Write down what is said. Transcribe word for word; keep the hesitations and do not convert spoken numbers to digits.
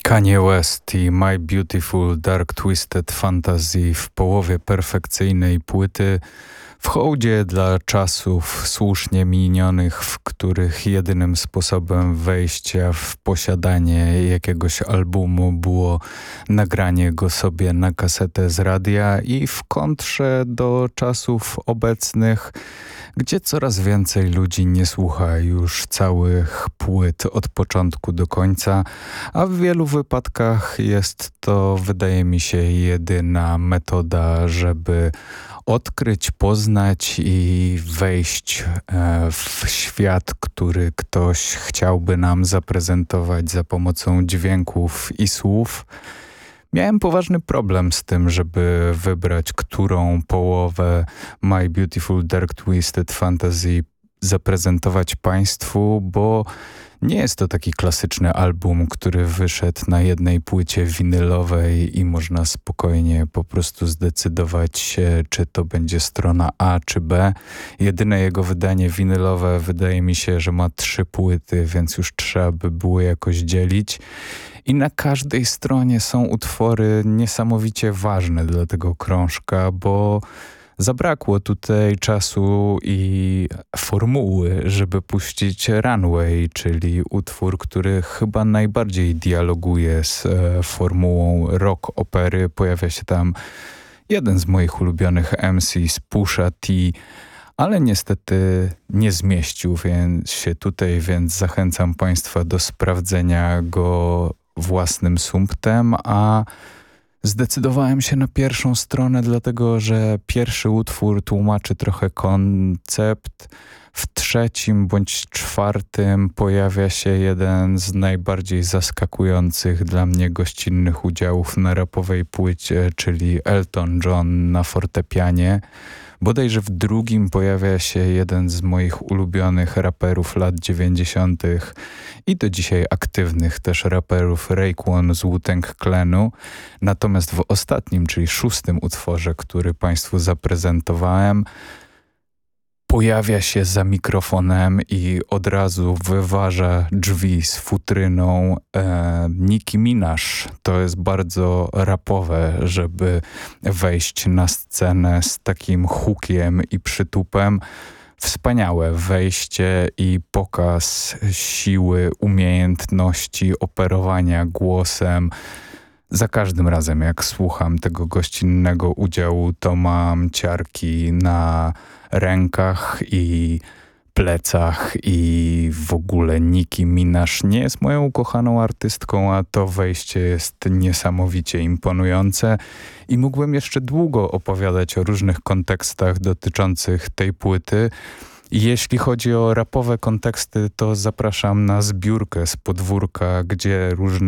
Kanye West i My Beautiful Dark Twisted Fantasy w połowie perfekcyjnej płyty, w hołdzie dla czasów słusznie minionych, w których jedynym sposobem wejścia w posiadanie jakiegoś albumu było nagranie go sobie na kasetę z radia, i w kontrze do czasów obecnych, gdzie coraz więcej ludzi nie słucha już całych płyt od początku do końca, a w wielu wypadkach jest to, wydaje mi się, jedyna metoda, żeby odkryć, poznać i wejść e, w świat, który ktoś chciałby nam zaprezentować za pomocą dźwięków i słów. Miałem poważny problem z tym, żeby wybrać, którą połowę My Beautiful Dark Twisted Fantasy zaprezentować Państwu, bo nie jest to taki klasyczny album, który wyszedł na jednej płycie winylowej i można spokojnie po prostu zdecydować się, czy to będzie strona A czy B. Jedyne jego wydanie winylowe wydaje mi się, że ma trzy płyty, więc już trzeba by było jakoś dzielić. I na każdej stronie są utwory niesamowicie ważne dla tego krążka, bo zabrakło tutaj czasu i formuły, żeby puścić Runway, czyli utwór, który chyba najbardziej dialoguje z e, formułą rock opery. Pojawia się tam jeden z moich ulubionych M C z Pusha T, ale niestety nie zmieścił więc się tutaj, więc zachęcam Państwa do sprawdzenia go własnym sumptem, a zdecydowałem się na pierwszą stronę, dlatego że pierwszy utwór tłumaczy trochę koncept. W trzecim bądź czwartym pojawia się jeden z najbardziej zaskakujących dla mnie gościnnych udziałów na rapowej płycie, czyli Elton John na fortepianie. Bodajże w drugim pojawia się jeden z moich ulubionych raperów lat dziewięćdziesiątych i do dzisiaj aktywnych też raperów, Raekwon z Wu-Tang Clanu. Natomiast w ostatnim, czyli szóstym utworze, który Państwu zaprezentowałem, pojawia się za mikrofonem i od razu wyważa drzwi z futryną e, Nicki Minaj. To jest bardzo rapowe, żeby wejść na scenę z takim hukiem i przytupem. Wspaniałe wejście i pokaz siły, umiejętności operowania głosem. Za każdym razem, jak słucham tego gościnnego udziału, to mam ciarki na rękach i plecach i w ogóle Nicki Minaj nie jest moją ukochaną artystką, a to wejście jest niesamowicie imponujące i mógłbym jeszcze długo opowiadać o różnych kontekstach dotyczących tej płyty. Jeśli chodzi o rapowe konteksty, to zapraszam na zbiórkę z podwórka, gdzie różne